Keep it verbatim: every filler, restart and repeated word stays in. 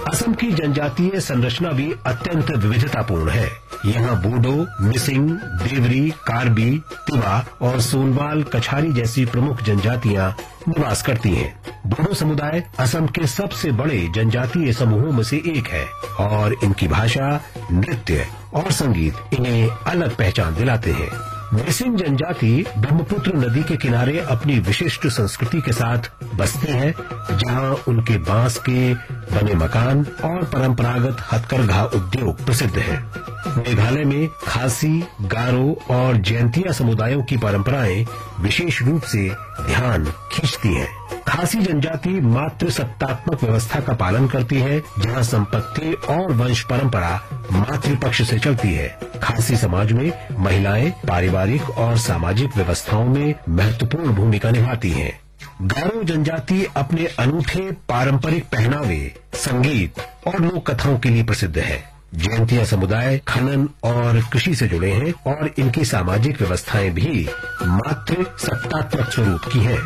असम की जनजातीय संरचना भी अत्यंत विविधतापूर्ण है। यहाँ बोडो, मिसिंग, देवरी, कार्बी, तिवा और सोनवाल कछारी जैसी प्रमुख जनजातियां निवास करती हैं। बोडो समुदाय असम के सबसे बड़े जनजातीय समूहों में से एक है और इनकी भाषा, नृत्य और संगीत इन्हें अलग पहचान दिलाते हैं। मिसिंग जनजाति ब्रह्मपुत्र नदी के किनारे अपनी विशिष्ट संस्कृति के साथ बसते हैं, जहां उनके बांस के बने मकान और परंपरागत हथकरघा उद्योग प्रसिद्ध हैं। मेघालय में खासी, गारो और जयंतिया समुदायों की परंपराएं विशेष रूप से ध्यान खींचती हैं। खासी जनजाति मातृ सत्तात्मक व्यवस्था का पालन करती है, जहां संपत्ति और वंश परंपरा मातृपक्ष से चलती है। खासी समाज में महिलाएं पारिवारिक और सामाजिक व्यवस्थाओं में महत्वपूर्ण भूमिका निभाती हैं। गारो जनजाति अपने अनूठे पारंपरिक पहनावे, संगीत और लोक कथाओं के लिए प्रसिद्ध है। जयंतिया समुदाय खनन और कृषि से जुड़े हैं और इनकी सामाजिक व्यवस्थाएं भी मातृ सत्तात्मक स्वरूप की हैं।